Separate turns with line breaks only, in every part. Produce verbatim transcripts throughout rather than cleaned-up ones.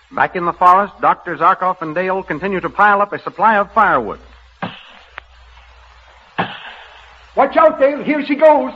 Back in the forest, Doctor Zarkov and Dale continue to pile up a supply of firewood.
Watch out, Dale. Here she goes.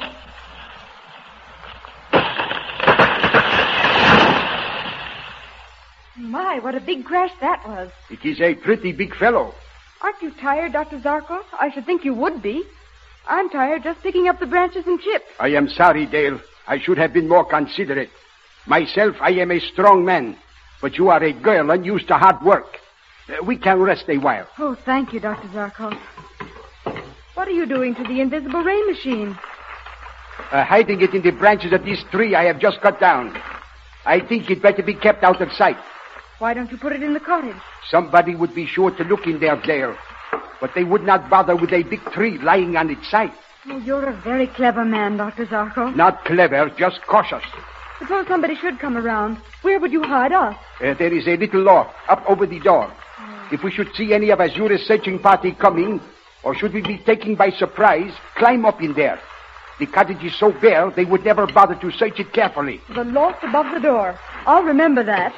My, what a big crash that was.
It is a pretty big fellow.
Aren't you tired, Doctor Zarkov? I should think you would be. I'm tired just picking up the branches and chips.
I am sorry, Dale. I should have been more considerate. Myself, I am a strong man. But you are a girl unused to hard work. Uh, we can rest a while.
Oh, thank you, Doctor Zarkov. What are you doing to the invisible ray machine?
Uh, hiding it in the branches of this tree I have just cut down. I think it better be kept out of sight.
Why don't you put it in the cottage?
Somebody would be sure to look in there, Dale. But they would not bother with a big tree lying on its side.
Oh, you're a very clever man, Doctor Zarkov.
Not clever, just cautious.
Suppose somebody should come around. Where would you hide us?
Uh, there is a little loft up over the door. Oh. If we should see any of Azura's searching party coming, or should we be taken by surprise, climb up in there. The cottage is so bare, they would never bother to search it carefully.
The loft above the door. I'll remember that.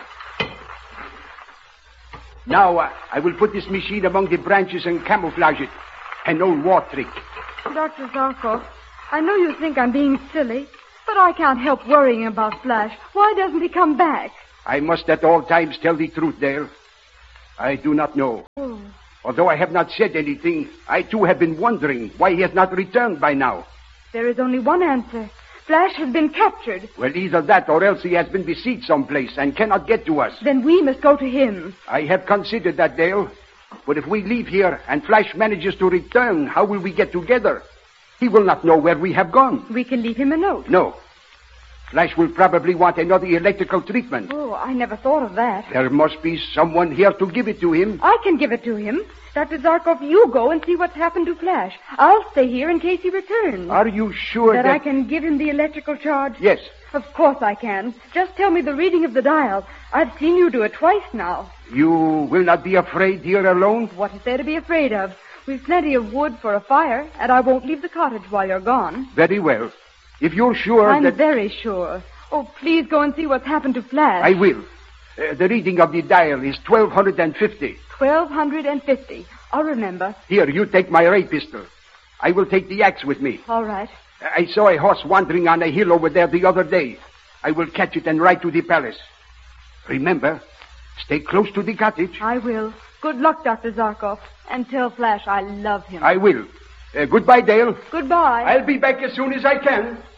Now, uh, I will put this machine among the branches and camouflage it. An old war trick.
Doctor Zarkov, I know you think I'm being silly, but I can't help worrying about Flash. Why doesn't he come back?
I must at all times tell the truth, Dale. I do not know.
Oh.
Although I have not said anything, I too have been wondering why he has not returned by now.
There is only one answer. Flash has been captured.
Well, either that or else he has been besieged someplace and cannot get to us.
Then we must go to him.
I have considered that, Dale. But if we leave here and Flash manages to return, how will we get together? He will not know where we have gone.
We can leave him a note.
No. Flash will probably want another electrical treatment.
Oh, I never thought of that.
There must be someone here to give it to him.
I can give it to him. Doctor Zarkov, you go and see what's happened to Flash. I'll stay here in case he returns.
Are you sure
that...
that...
I can give him the electrical charge?
Yes.
Of course I can. Just tell me the reading of the dial. I've seen you do it twice now.
You will not be afraid here alone?
What is there to be afraid of? We've plenty of wood for a fire, and I won't leave the cottage while you're gone.
Very well. If you're sure
I'm
that...
I'm very sure. Oh, please go and see what's happened to Flash.
I will. Uh, the reading of the dial is twelve fifty.
twelve fifty. I'll remember.
Here, you take my ray pistol. I will take the axe with me.
All right.
I saw a horse wandering on a hill over there the other day. I will catch it and ride to the palace. Remember, stay close to the cottage.
I will. Good luck, Doctor Zarkov. And tell Flash I love him.
I will. Uh, goodbye, Dale.
Goodbye.
I'll be back as soon as I can.